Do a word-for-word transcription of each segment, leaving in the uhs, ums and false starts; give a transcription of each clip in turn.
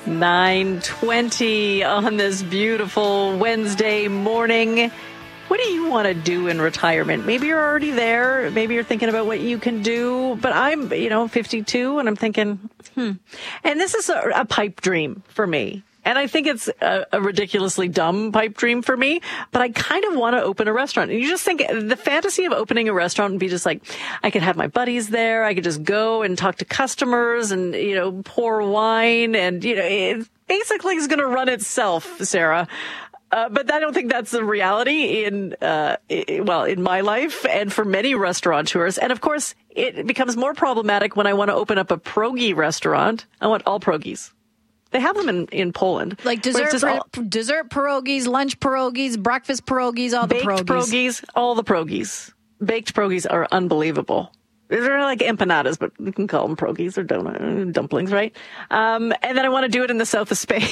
nine twenty on this beautiful Wednesday morning. What do you want to do in retirement? Maybe you're already there. Maybe you're thinking about what you can do. But I'm, you know, fifty-two, and I'm thinking, hmm. And this is a, a pipe dream for me. And I think it's a, a ridiculously dumb pipe dream for me, but I kind of want to open a restaurant. And you just think the fantasy of opening a restaurant would be just like, I could have my buddies there. I could just go and talk to customers and, you know, pour wine. And, you know, it basically is going to run itself, Sarah. Uh, but I don't think that's the reality in, uh, well, in my life and for many restaurateurs. And of course, it becomes more problematic when I want to open up a pierogi restaurant. I want all pierogies. They have them in, in Poland. Like dessert all, dessert pierogies, lunch pierogies, breakfast pierogies, all the baked pierogies. pierogies. All the pierogies. Baked pierogies are unbelievable. They're like empanadas, but you can call them pierogies or donut, dumplings, right? Um, and then I want to do it in the south of Spain.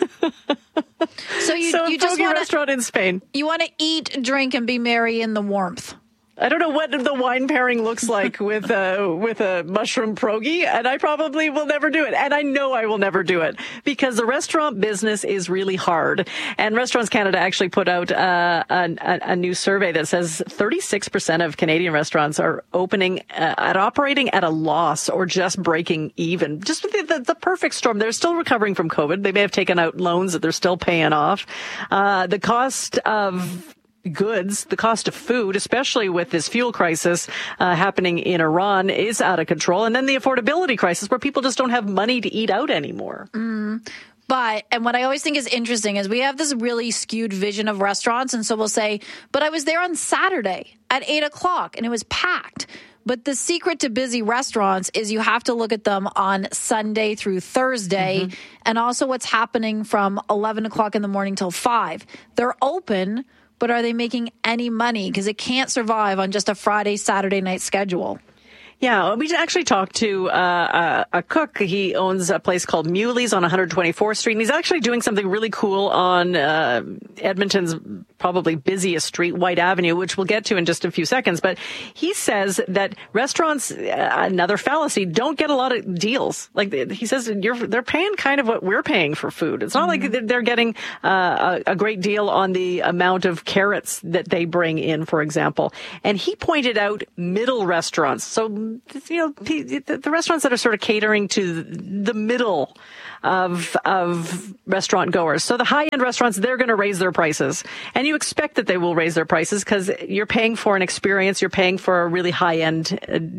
so you, so you a just want a restaurant in Spain. You want to eat, drink, and be merry in the warmth. I don't know what the wine pairing looks like with a, with a mushroom pierogi, and I probably will never do it. And I know I will never do it because the restaurant business is really hard. And Restaurants Canada actually put out uh, a, a new survey that says thirty-six percent of Canadian restaurants are opening uh, at operating at a loss or just breaking even. Just the, the, the perfect storm. They're still recovering from COVID. They may have taken out loans that they're still paying off. Uh, the cost of goods, the cost of food, especially with this fuel crisis uh, happening in Iran, is out of control. And then the affordability crisis where people just don't have money to eat out anymore. Mm. But, and what I always think is interesting is we have this really skewed vision of restaurants. And so we'll say, but I was there on Saturday at eight o'clock and it was packed. But the secret to busy restaurants is you have to look at them on Sunday through Thursday mm-hmm. and also what's happening from eleven o'clock in the morning till five. They're open, but are they making any money? Because it can't survive on just a Friday, Saturday night schedule. Yeah, we actually talked to uh, a, a cook. He owns a place called Muley's on one twenty-fourth Street, and he's actually doing something really cool on uh, Edmonton's probably busiest street, White Avenue, which we'll get to in just a few seconds. But he says that restaurants, uh, another fallacy, don't get a lot of deals. Like he says, you're, they're paying kind of what we're paying for food. It's not mm-hmm. like they're getting uh, a, a great deal on the amount of carrots that they bring in, for example. And he pointed out middle restaurants. So, you know, the restaurants that are sort of catering to the middle of of restaurant goers. So the high-end restaurants, they're going to raise their prices. And you expect that they will raise their prices because you're paying for an experience, you're paying for a really high-end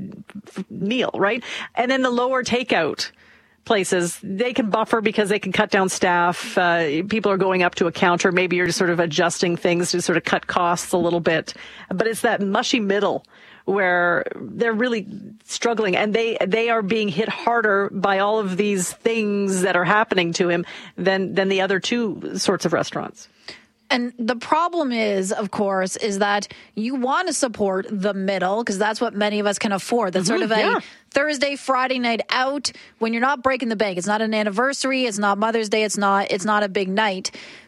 uh, meal, right? And then the lower takeout places, they can buffer because they can cut down staff. Uh, people are going up to a counter. Maybe you're just sort of adjusting things to sort of cut costs a little bit. But it's that mushy middle where they're really struggling, and they they are being hit harder by all of these things that are happening to him than than the other two sorts of restaurants. And the problem is, of course, is that you want to support the middle because that's what many of us can afford. That's mm-hmm, sort of a yeah. Thursday, Friday night out when you're not breaking the bank. It's not an anniversary. It's not Mother's Day. It's not. It's not a big night.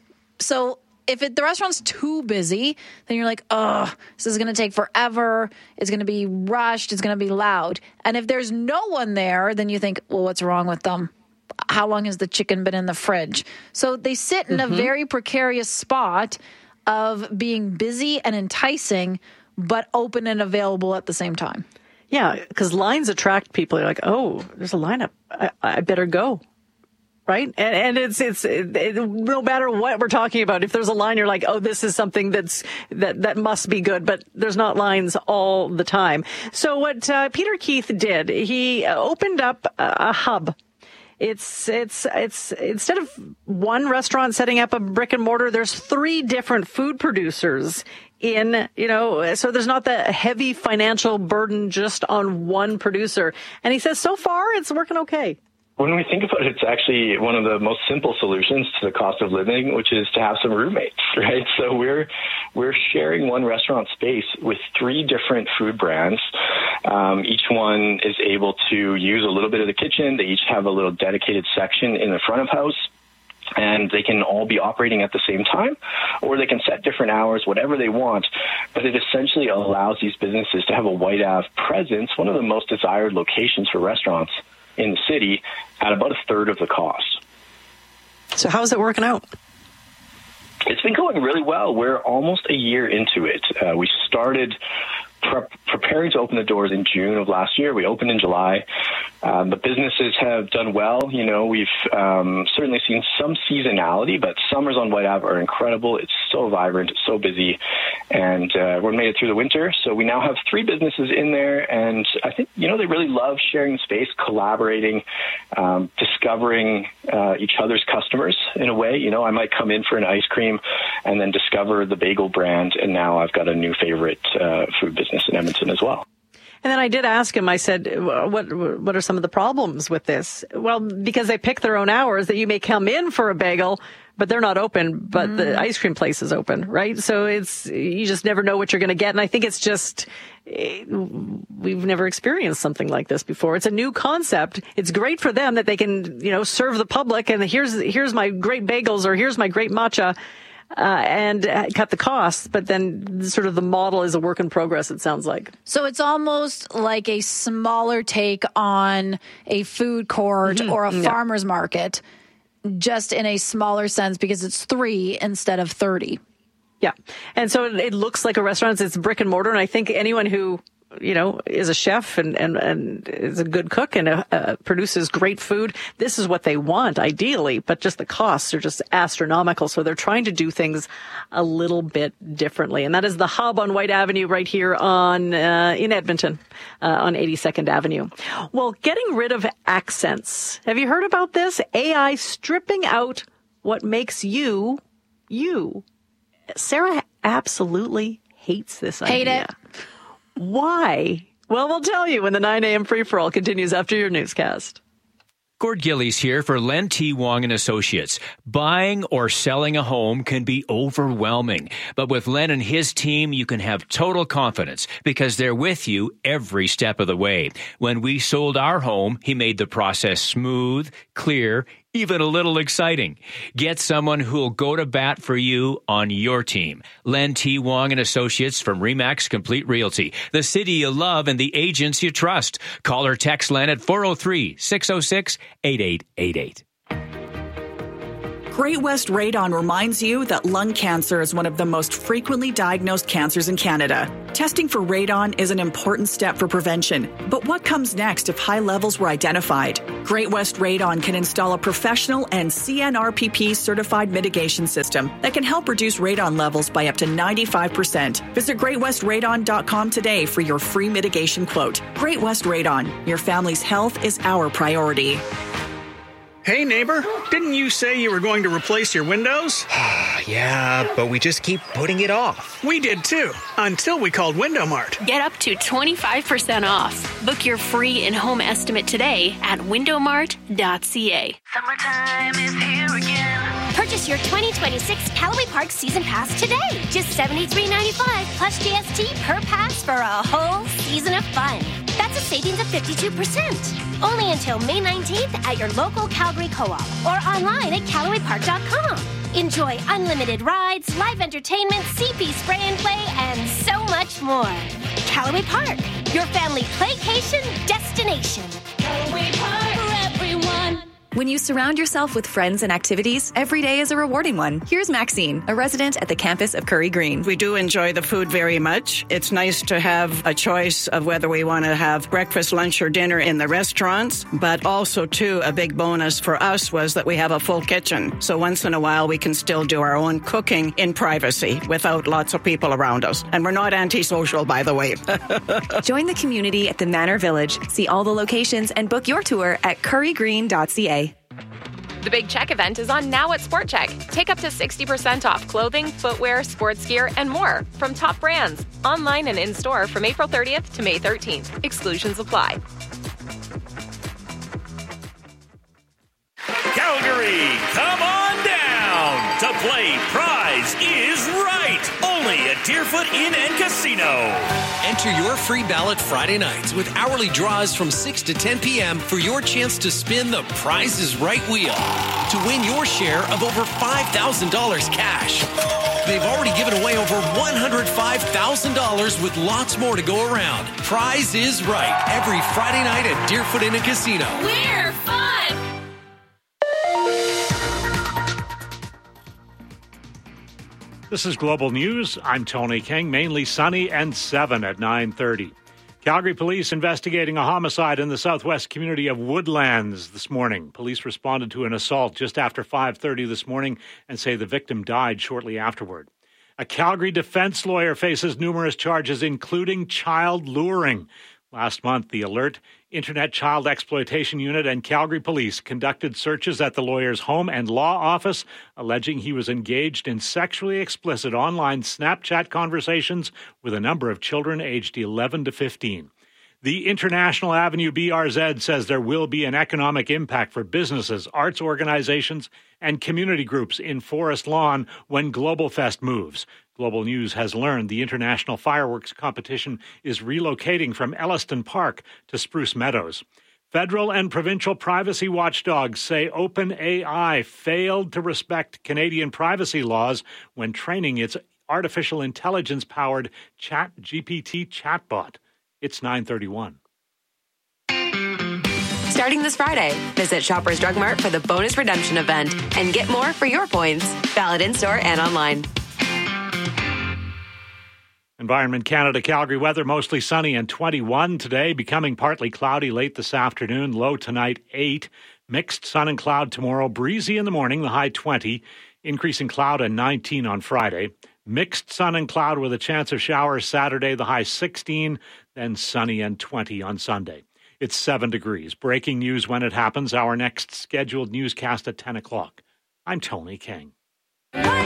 So if it, the restaurant's too busy, then you're like, oh, this is going to take forever. It's going to be rushed. It's going to be loud. And if there's no one there, then you think, well, what's wrong with them? How long has the chicken been in the fridge? So they sit in mm-hmm. a very precarious spot of being busy and enticing, but open and available at the same time. Yeah, because lines attract people. You're like, oh, there's a lineup. I, I better go. Right. And, and it's, it's, it, it, no matter what we're talking about, if there's a line, you're like, oh, this is something that's, that, that must be good, but there's not lines all the time. So what, uh, Peter Keith did, he opened up a, a hub. It's, it's, it's, instead of one restaurant setting up a brick and mortar, there's three different food producers in, you know, so there's not the heavy financial burden just on one producer. And he says, so far it's working okay. When we think about it, it's actually one of the most simple solutions to the cost of living, which is to have some roommates, right? So we're we're sharing one restaurant space with three different food brands. Um, each one is able to use a little bit of the kitchen. They each have a little dedicated section in the front of house. And they can all be operating at the same time, or they can set different hours, whatever they want. But it essentially allows these businesses to have a White Ave presence, one of the most desired locations for restaurants in the city, at about a third of the cost. So how's it working out? It's been going really well. We're almost a year into it. Uh, we started pre- preparing to open the doors in June of last year. We opened in July. Um, the businesses have done well. You know, we've um, certainly seen some seasonality, but summers on Whyte Ave are incredible. It's so vibrant, it's so busy, and uh, we made it through the winter. So we now have three businesses in there, and I think, you know, they really love sharing space, collaborating, um, discovering uh, each other's customers in a way. You know, I might come in for an ice cream and then discover the bagel brand, and now I've got a new favorite uh, food business in Edmonton as well. And then I did ask him, I said, what what are some of the problems with this? Well, because they pick their own hours, that you may come in for a bagel, but they're not open, but mm. the ice cream place is open, right? So it's, you just never know what you're going to get. And I think it's just, we've never experienced something like this before. It's a new concept. It's great for them that they can, you know, serve the public, and here's, here's my great bagels, or here's my great matcha. Uh, and uh, cut the costs, but then sort of the model is a work in progress, it sounds like. So it's almost like a smaller take on a food court mm-hmm. or a yeah. farmer's market, just in a smaller sense, because it's three instead of thirty. Yeah. And so it, it looks like a restaurant. It's brick and mortar. And I think anyone who, you know, is a chef and, and, and is a good cook and uh, produces great food, this is what they want, ideally. But just the costs are just astronomical. So they're trying to do things a little bit differently. And that is the Hub on Whyte Avenue right here on uh, in Edmonton uh, on eighty-second Avenue. Well, getting rid of accents. Have you heard about this? A I stripping out what makes you, you. Sarah absolutely hates this idea. Hate it. Why? Well, we'll tell you when the nine a.m. free-for-all continues after your newscast. Gord Gillies here for Len T. Wong and Associates. Buying or selling a home can be overwhelming, but with Len and his team, you can have total confidence because they're with you every step of the way. When we sold our home, he made the process smooth, clear, even a little exciting. Get someone who'll go to bat for you on your team. Len T. Wong and Associates from Remax Complete Realty. The city you love and the agents you trust. Call or text Len at four oh three, six oh six, eight eight eight eight. Great West Radon reminds you that lung cancer is one of the most frequently diagnosed cancers in Canada. Testing for radon is an important step for prevention. But what comes next if high levels were identified? Great West Radon can install a professional and C N R P P certified mitigation system that can help reduce radon levels by up to ninety-five percent. Visit great west radon dot com today for your free mitigation quote. Great West Radon, your family's health is our priority. Hey, neighbor, didn't you say you were going to replace your windows? Yeah, but we just keep putting it off. We did too, until we called Window Mart. Get up to twenty-five percent off. Book your free in-home estimate today at window mart dot c a. Summertime is here again. Purchase your twenty twenty-six Callaway Park Season Pass today. Just seventy-three ninety-five plus G S T per pass for a whole season of fun. That's a savings of fifty-two percent. Only until May nineteenth at your local Calgary Co-op or online at callaway park dot com. Enjoy unlimited rides, live entertainment, C P spray and play, and so much more. Callaway Park, your family playcation destination. Callaway Park for everyone. When you surround yourself with friends and activities, every day is a rewarding one. Here's Maxine, a resident at the campus of Curry Green. We do enjoy the food very much. It's nice to have a choice of whether we want to have breakfast, lunch, or dinner in the restaurants. But also, too, a big bonus for us was that we have a full kitchen. So once in a while, we can still do our own cooking in privacy without lots of people around us. And we're not antisocial, by the way. Join the community at the Manor Village. See all the locations and book your tour at curry green dot c a. The Big Check event is on now at Sport Check. Take up to sixty percent off clothing, footwear, sports gear, and more from top brands. Online and in-store from April thirtieth to May thirteenth. Exclusions apply. Calgary, come on down to play Prize is Right. Only at Deerfoot Inn and Casino. Enter your free ballot Friday nights with hourly draws from six to ten p.m. for your chance to spin the Prize is Right wheel to win your share of over five thousand dollars cash. They've already given away over one hundred five thousand dollars with lots more to go around. Prize is Right every Friday night at Deerfoot Inn and Casino. We're fun! This is Global News. I'm Tony King. Mainly sunny and seven at nine thirty. Calgary police investigating a homicide in the southwest community of Woodlands this morning. Police responded to an assault just after five thirty this morning and say the victim died shortly afterward. A Calgary defense lawyer faces numerous charges, including child luring. Last month, the Alert Internet Child Exploitation Unit and Calgary Police conducted searches at the lawyer's home and law office, alleging he was engaged in sexually explicit online Snapchat conversations with a number of children aged eleven to fifteen. The International Avenue B R Z says there will be an economic impact for businesses, arts organizations, and community groups in Forest Lawn when Global Fest moves. Global News has learned the international fireworks competition is relocating from Elliston Park to Spruce Meadows. Federal and provincial privacy watchdogs say OpenAI failed to respect Canadian privacy laws when training its artificial intelligence-powered ChatGPT chatbot. It's nine thirty-one. Starting this Friday, visit Shoppers Drug Mart for the bonus redemption event and get more for your points. Valid in-store and online. Environment Canada Calgary weather, mostly sunny and twenty-one today, becoming partly cloudy late this afternoon, low tonight eight. Mixed sun and cloud tomorrow, breezy in the morning, the high twenty. Increasing cloud and nineteen on Friday. Mixed sun and cloud with a chance of showers Saturday, the high sixteen, then sunny and twenty on Sunday. It's seven degrees. Breaking news when it happens. Our next scheduled newscast at ten o'clock. I'm Tony King.